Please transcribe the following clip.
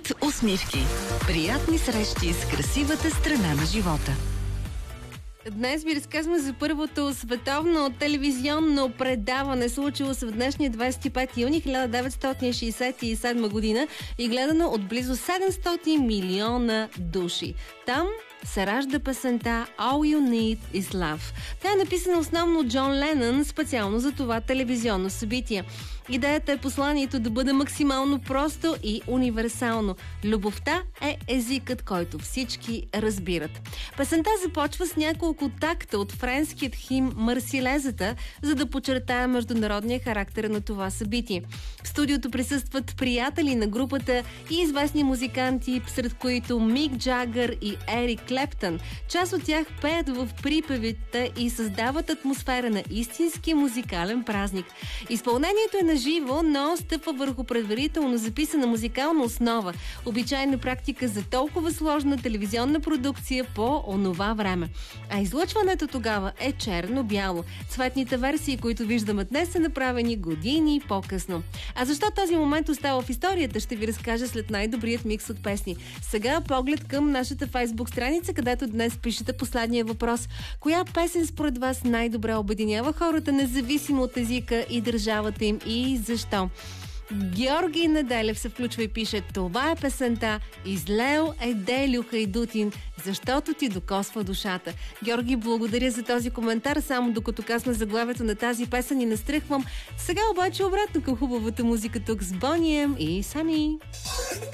Свят усмивки. Приятни срещи с красивата страна на живота. Днес ви разказваме за първото световно телевизионно предаване, случило се в днешния 25 юни 1967 година и гледано от близо 700 милиона души. Там се ражда песента All You Need Is Love. Тя е написана основно от Джон Ленън, специално за това телевизионно събитие. Идеята е посланието да бъде максимално просто и универсално. Любовта е езикът, който всички разбират. Песента започва с няколко такта от френският хим Марсилезата, за да подчертая международния характер на това събитие. В студиото присъстват приятели на групата и известни музиканти, сред които Мик Джагър и Ерик Клептън. Част от тях пеят в припевите и създават атмосфера на истински музикален празник. Изпълнението е на живо, но стъпва върху предварително записана музикална основа. Обичайна практика за толкова сложна телевизионна продукция по онова време. А излъчването тогава е черно-бяло. Цветните версии, които виждаме днес, са направени години по-късно. А защо този момент остава в историята, ще ви разкажа след най-добрият микс от песни. Сега поглед към нашата фейсбук страница, където днес пишете последния въпрос. Коя песен според вас най-добре обединява хората, независимо от езика и държавата им, и защо? Георги Неделев се включва и пише: това е песента "Излео е Делю Хайдутин, защото ти докосва душата". Георги, благодаря за този коментар. Само докато касна заглавието на тази песен и настръхвам. Сега обаче обратно към хубавата музика тук с Бони Ем и Сами.